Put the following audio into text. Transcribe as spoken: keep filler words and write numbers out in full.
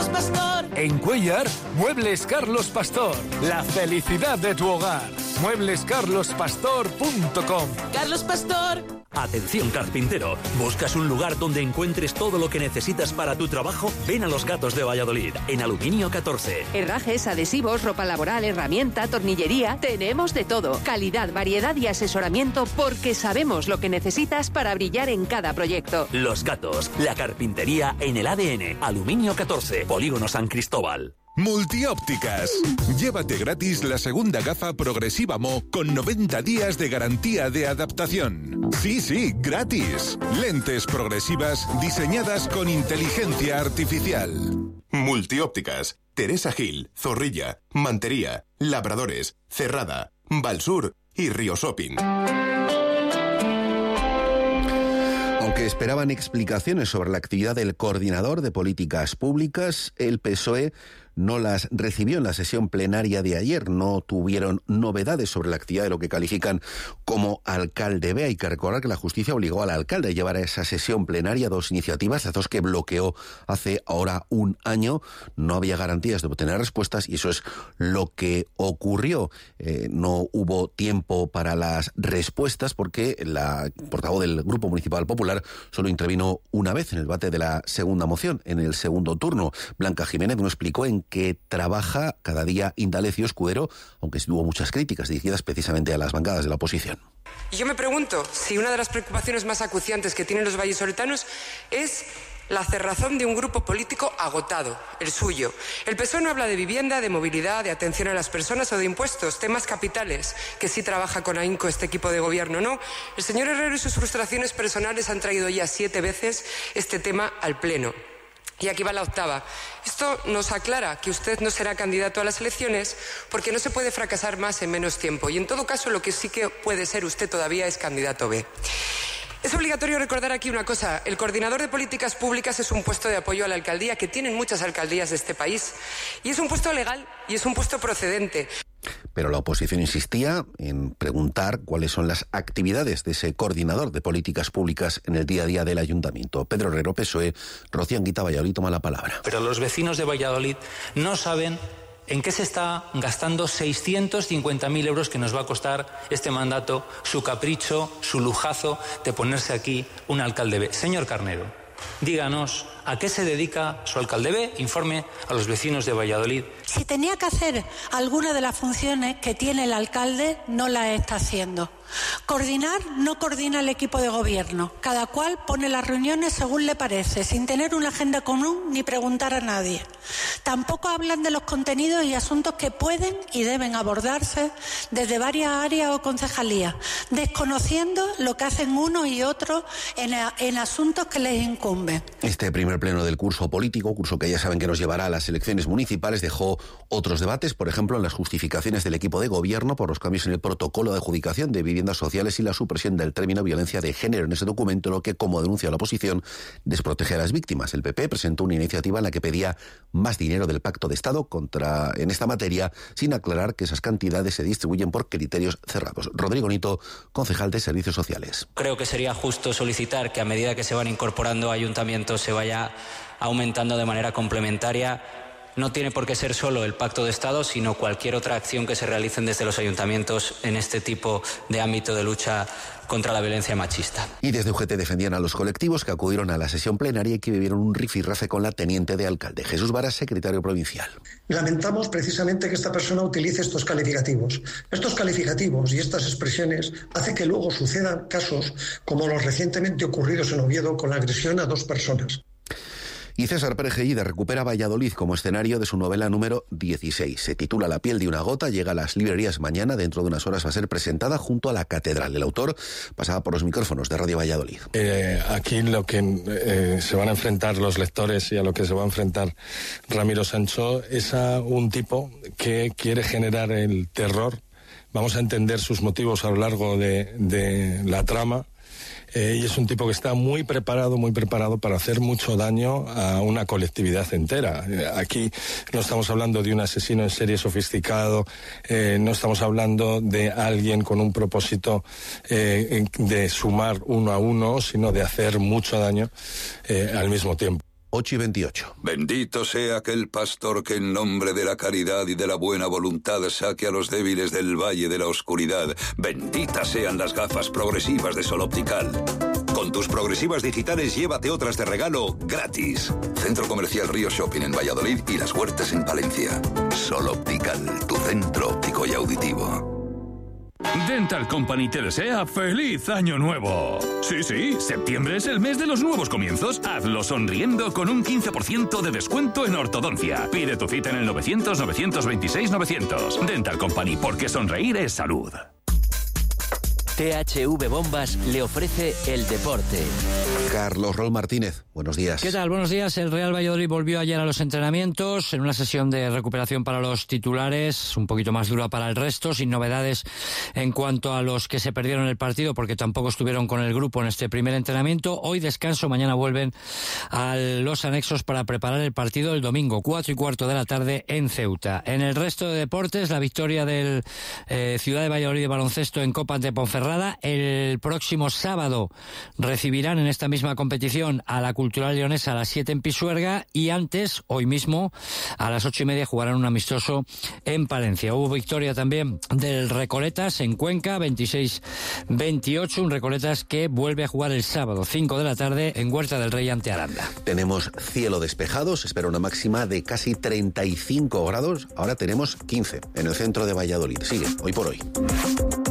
Carlos Pastor. En Cuéllar, Muebles Carlos Pastor. La felicidad de tu hogar. muebles carlos pastor punto com. Carlos Pastor. Atención carpintero, ¿buscas un lugar donde encuentres todo lo que necesitas para tu trabajo? Ven a Los Gatos de Valladolid, en Aluminio catorce. Herrajes, adhesivos, ropa laboral, herramienta, tornillería, tenemos de todo. Calidad, variedad y asesoramiento porque sabemos lo que necesitas para brillar en cada proyecto. Los Gatos, la carpintería en el A D N. Aluminio catorce, Polígono San Cristóbal. Multiópticas. Llévate gratis la segunda gafa progresiva Mo con noventa días de garantía de adaptación. Sí, sí, gratis. Lentes progresivas diseñadas con inteligencia artificial. Multiópticas. Teresa Gil, Zorrilla, Mantería, Labradores, Cerrada, Valsur y Río Shopping. Aunque esperaban explicaciones sobre la actividad del coordinador de políticas públicas, el P S O E no las recibió en la sesión plenaria de ayer. No tuvieron novedades sobre la actividad de lo que califican como alcalde B. Hay que recordar que la justicia obligó al alcalde a llevar a esa sesión plenaria dos iniciativas, las dos que bloqueó hace ahora un año. No había garantías de obtener respuestas y eso es lo que ocurrió. Eh, no hubo tiempo para las respuestas porque la portavoz del Grupo Municipal Popular solo intervino una vez en el debate de la segunda moción, en el segundo turno. Blanca Jiménez nos explicó en que trabaja cada día Indalecio Escudero, aunque sí hubo muchas críticas dirigidas precisamente a las bancadas de la oposición. Y yo me pregunto si una de las preocupaciones más acuciantes que tienen los vallisoletanos es la cerrazón de un grupo político agotado, el suyo. El P S O E no habla de vivienda, de movilidad, de atención a las personas o de impuestos, temas capitales, que sí trabaja con ahínco este equipo de gobierno, ¿no? El señor Herrero y sus frustraciones personales han traído ya siete veces este tema al Pleno. Y aquí va la octava. Esto nos aclara que usted no será candidato a las elecciones porque no se puede fracasar más en menos tiempo. Y en todo caso, lo que sí que puede ser usted todavía es candidato B. Es obligatorio recordar aquí una cosa. El coordinador de políticas públicas es un puesto de apoyo a la alcaldía que tienen muchas alcaldías de este país. Y es un puesto legal y es un puesto procedente. Pero la oposición insistía en preguntar cuáles son las actividades de ese coordinador de políticas públicas en el día a día del ayuntamiento. Pedro Herrero, P S O E, Rocío Anguita, Valladolid, toma la palabra. Pero los vecinos de Valladolid no saben en qué se está gastando seiscientos cincuenta mil euros que nos va a costar este mandato, su capricho, su lujazo de ponerse aquí un alcalde B. Señor Carnero, díganos a qué se dedica su alcalde B, informe a los vecinos de Valladolid. Si tenía que hacer alguna de las funciones que tiene el alcalde, no la está haciendo. Coordinar no coordina el equipo de gobierno. Cada cual pone las reuniones según le parece, sin tener una agenda común ni preguntar a nadie. Tampoco hablan de los contenidos y asuntos que pueden y deben abordarse desde varias áreas o concejalías, desconociendo lo que hacen unos y otros en, en asuntos que les incumben. Este primer pleno del curso político, curso que ya saben que nos llevará a las elecciones municipales, dejó otros debates, por ejemplo, en las justificaciones del equipo de gobierno por los cambios en el protocolo de adjudicación de viviendas sociales y la supresión del término violencia de género en ese documento, lo que, como denuncia la oposición, desprotege a las víctimas. El P P presentó una iniciativa en la que pedía más dinero del Pacto de Estado contra en esta materia, sin aclarar que esas cantidades se distribuyen por criterios cerrados. Rodrigo Nito, concejal de Servicios Sociales. Creo que sería justo solicitar que a medida que se van incorporando ayuntamientos se vaya aumentando de manera complementaria. No tiene por qué ser solo el Pacto de Estado, sino cualquier otra acción que se realicen desde los ayuntamientos en este tipo de ámbito de lucha contra la violencia machista. Y desde U G T defendían a los colectivos que acudieron a la sesión plenaria y que vivieron un rifirrafe con la teniente de alcalde. Jesús Varas, secretario provincial. Lamentamos precisamente que esta persona utilice estos calificativos. Estos calificativos y estas expresiones hacen que luego sucedan casos como los recientemente ocurridos en Oviedo con la agresión a dos personas. Y César Pérez Gellida recupera Valladolid como escenario de su novela número dieciséis. Se titula La piel de una gota, llega a las librerías mañana, dentro de unas horas va a ser presentada junto a la catedral. El autor pasaba por los micrófonos de Radio Valladolid. Eh, aquí lo que eh, se van a enfrentar los lectores y a lo que se va a enfrentar Ramiro Sancho es a un tipo que quiere generar el terror. Vamos a entender sus motivos a lo largo de, de la trama. Eh, y es un tipo que está muy preparado, muy preparado para hacer mucho daño a una colectividad entera. Eh, aquí no estamos hablando de un asesino en serie sofisticado, eh, no estamos hablando de alguien con un propósito eh, de sumar uno a uno, sino de hacer mucho daño eh, al mismo tiempo. ocho y veintiocho. Bendito sea aquel pastor que en nombre de la caridad y de la buena voluntad saque a los débiles del valle de la oscuridad. Benditas sean las gafas progresivas de Sol Optical. Con tus progresivas digitales llévate otras de regalo gratis. Centro Comercial Río Shopping en Valladolid y Las Huertas en Palencia. Sol Optical, tu centro óptico y auditivo. Dental Company te desea ¡feliz año nuevo! Sí, sí, septiembre es el mes de los nuevos comienzos. Hazlo sonriendo con un quince por ciento de descuento en ortodoncia. Pide tu cita en el novecientos, novecientos veintiséis, novecientos. Dental Company, porque sonreír es salud. T H V Bombas le ofrece el deporte. Carlos Rol Martínez, buenos días. ¿Qué tal? Buenos días. El Real Valladolid volvió ayer a los entrenamientos en una sesión de recuperación para los titulares, un poquito más dura para el resto, sin novedades en cuanto a los que se perdieron el partido porque tampoco estuvieron con el grupo en este primer entrenamiento. Hoy descanso, mañana vuelven a los anexos para preparar el partido el domingo, cuatro y cuarto de la tarde en Ceuta. En el resto de deportes, la victoria del eh, Ciudad de Valladolid de baloncesto en Copa ante Ponferrada. El próximo sábado recibirán en esta misma competición a la Cultural Leonesa a las siete en Pisuerga y antes, hoy mismo, a las ocho y media jugarán un amistoso en Palencia. Hubo victoria también del Recoletas en Cuenca, veintiséis veintiocho, un Recoletas que vuelve a jugar el sábado, cinco de la tarde, en Huerta del Rey ante Aranda. Tenemos cielo despejado, se espera una máxima de casi treinta y cinco grados, ahora tenemos quince en el centro de Valladolid. Sigue, hoy por hoy.